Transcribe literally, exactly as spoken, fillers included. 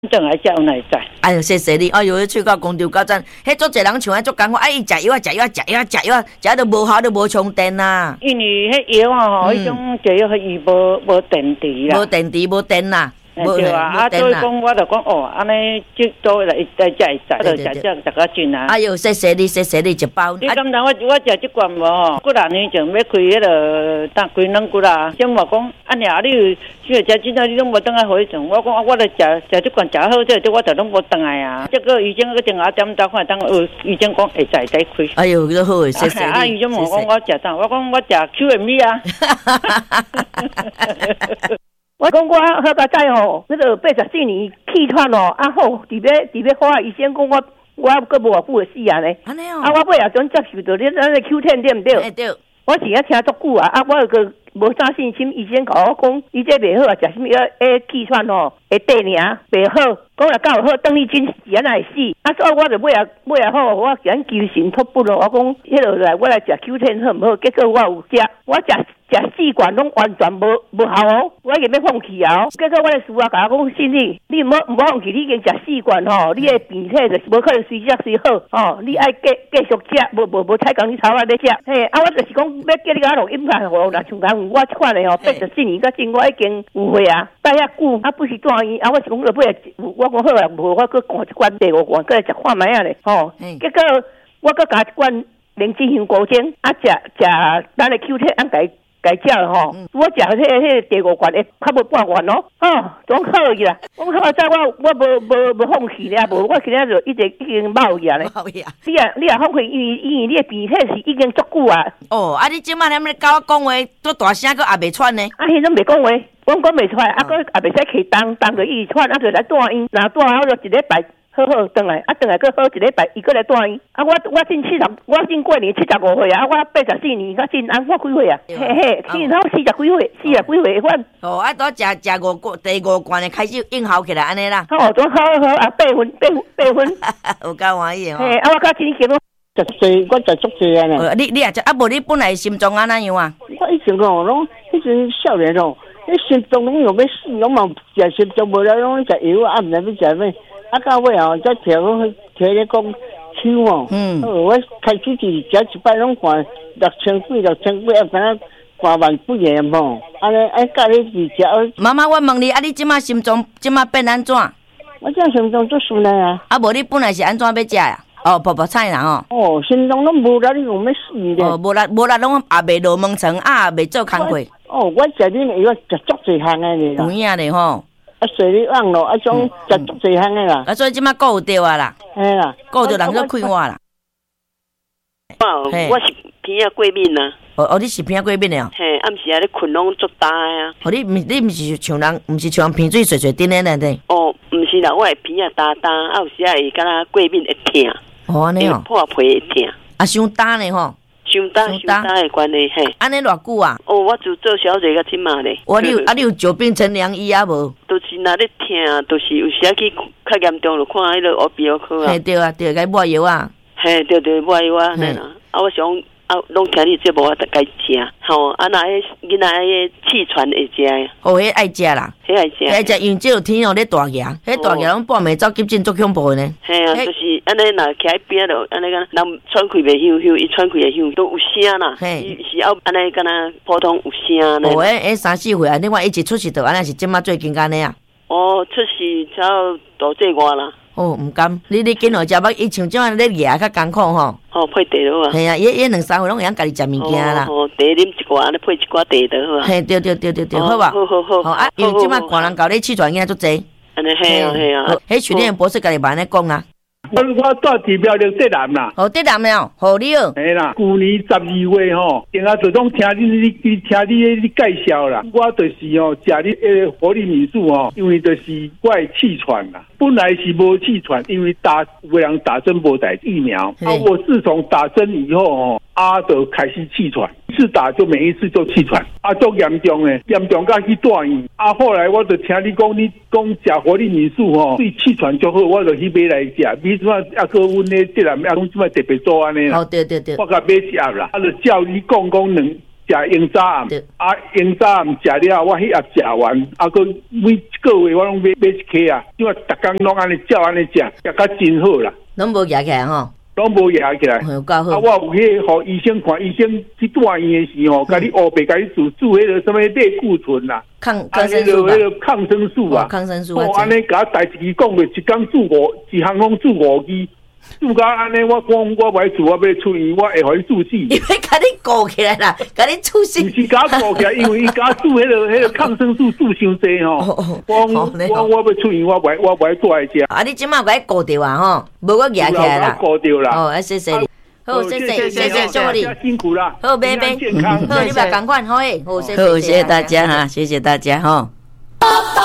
等来才有哪会知？ 哎呦，谢谢你！哎呦，去到工厂到站，迄做侪人像安做讲，我哎，伊食药啊，食药啊，食药啊，食药啊，食到无效都无充电啊。 因为迄药啊吼，迄种食药伊无无电池啦， 无电池，无电啦。 对啊，啊，所以讲我就讲哦，安尼即多来来才会知，我就食这食个准啊。 哎呦，谢谢你，谢谢你一包。 你敢当我我食即罐无吼？几廿年前要开迄个当开两骨啦，先话讲，啊娘，你即个食即个你拢无当来回程。我讲啊，我来食食即罐食好，这这我就拢无当来啊。这个医生个电话点到看，当呃医生讲会再再开。 哎呦，都好，谢谢你。 啊，医生问我我食啥？我讲我食 Q M V 啊。我讲我好个仔吼，迄个八十四年气喘哦，啊好，伫要伫要好啊，医生讲我我阁无偌久会死啊呢。安尼哦。啊，我尾也准接受到你咱个 Q 十 对毋对？对。我是啊听足久啊，啊我个无啥信心，医生甲我讲，伊这袂好啊，食什么药？诶，气喘吼，会地尔袂好，讲若敢有好，等你真是安尼会死。啊，所以我就尾也尾也好，我讲求神托不咯，我讲迄落来我来食 Q 十 好毋好？结果我有食，我食。食四罐拢完全无无效哦，我已经要放弃啊！结果我的师傅甲我讲，信你，你唔好唔好放弃，你已经食四罐吼，你的病体就是无可能随食随好哦，你爱继继续食，无无无采讲你炒啊咧食。嘿，啊，我就是讲要叫你甲录音来互啦，像讲我即款的吼，八十四年到今我已经有岁啊，待遐久啊，不是住院啊，我是讲落尾我讲好啦，无我搁灌一罐第五罐，搁来食看卖啊咧，吼，结果我搁加一罐灵芝香菇精，啊，食食咱的 Q 十按改。改食了吼，嗯、我食迄个迄个第五罐的，较无半罐咯，哦，总好去啦。我好在我我无无无放弃咧，无我今仔就一直已经冒去啊咧。冒去啊！你啊你啊放弃，因为因为你的鼻涕是已经足久啊。哦，啊你即摆踮咧甲我讲话，做大声佫也袂喘呢。啊，迄种袂讲话，我讲袂出来，啊，佫也袂使起动，动着伊喘，啊，就来住院，然后住好就一礼拜。好好转来，啊转来佫好一礼拜，伊佫来住院。啊，我我进七十，我进过年七十五岁啊，我八十四年，我进安我几岁啊？嘿嘿，去然后四十几岁，四十几岁款。哦，啊，都食食五罐，第五罐的开始应效起来安尼啦。哦，都好好啊，八分八分八分，有够欢喜哦。嘿，啊，我较今年食济，我食足济啊呢。你你也食，啊无你本来心脏安怎样啊？我以前哦，拢迄阵少年哦，迄心脏拢要死，拢嘛食心脏无了，拢食药啊，毋知要食咩。啊，到尾哦，再调去调咧讲手哦，嗯，我开始是食一摆拢看六千几、六千几，啊，敢若看万几个吼，安尼哎，甲你是食。妈妈，我问你，啊，你即马心脏即马变安怎？我这心脏足顺来啊。啊，无你本来是安怎要食呀？哦，泡泡菜啦吼。哦，心脏拢无力，你用要死咧。哦，无力无力，拢也袂落门床，啊，也袂做工课。哦，我食你个药食足济项个咧。有影咧吼。啊，水你忘咯，啊种食足济项个啦。啊，所以即摆顾有着啊啦。嘿啦，顾着人做快活啦。哦，我是鼻啊过敏啊。哦哦，你是鼻啊过敏的哦。嘿，暗时啊，你困拢足大啊。哦，你你毋是像人，毋是像鼻水碎碎顶的咧？哦，毋是啦，我会鼻啊大大，啊有时啊会敢若过敏会痛。哦，安尼哦。破皮会痛。啊，伤大呢吼。伤大伤大的关系嘿。安尼偌久啊？哦，我就做小姐甲即嘛咧。我你有啊？你有久病成良医啊无？都是若咧痛，都是有时啊去较严重就看迄个耳鼻喉科啊。嘿，对啊，对，该抹药啊。嘿，对对，抹药啊，嘿啦。啊，我想啊，拢听你节目，我得该食。吼，啊，若迄囡仔迄气喘会食诶。哦，迄爱食啦，迄爱食。爱食，因为即个天哦咧大热，迄大热拢半暝走急诊足恐怖诶呢。嘿啊，就是安尼，若徛喺边咯，安尼个人喘气袂响响，伊喘气会响，都有声啦。嘿，是要安尼敢若普通有声呢。哦，迄迄三四岁啊，另外伊一出世就安尼是即马最近安尼啊。哦，出世才大这外啦。哦，毋甘，你你今后食饱，伊像即款咧牙较艰苦吼。哦，配茶落啊。系啊，伊伊两三岁拢会晓家己食物件啦。哦，茶啉一寡，安尼配一寡茶就好啊。嘿，对对对对对，好吧。好好好。好啊，因为即摆大人教你气喘囝足济。安尼系啊系啊。迄训练博士家己慢咧讲啊。我我住地标了德南啦。哦，德南了，好你哦。系啦，去年十二月吼，定下就拢听你你你听你你介绍啦。我就是哦，食你诶活力敏素哦，因为就是我的气喘啦。本来是无气喘，因为打有人打针无打疫苗。啊，我自从打针以后哦，啊就开始气喘，一次打就每一次就气喘，啊足严重诶，严重到去住院。啊，后来我就听你讲，你讲食活力敏素吼，对气喘就好，我就去买来食。你怎啊啊个阮咧这人啊，讲即摆特别做安尼啦。哦，对对对。我甲买食啦，啊就照你讲讲两食食鹰早暗，啊鹰早暗食了，我迄夜食完，啊个每个月我拢买买一颗啊，因为逐工拢安尼照安尼食，食甲真好啦。 拢无压起来吼。 拢无压起来， 啊，我有迄互医生看，医生去住院的时候，甲你乌白，甲你注注迄个什么类固醇啦， 抗抗生素吧， 迄个抗生素啊， 抗生素。 哦，安尼甲代志讲袂，一工住五，一项拢住五支，住到安尼，我讲我袂住，我要出院，我会互伊注死。 伊要甲你顾起来啦，甲你注死。 毋是甲顾起来，因为伊甲注迄个迄个抗生素注伤济吼。我我我要出院，我袂我袂过来食。 啊，你即马甲伊顾着啊吼，无我压起来啦。 顾着啦。 哦，谢谢你。好，谢谢谢谢祝你辛苦啦。 好，拜拜。 健康。 好，你不要赶快，好诶，好，谢谢谢大家哈，谢谢大家哈。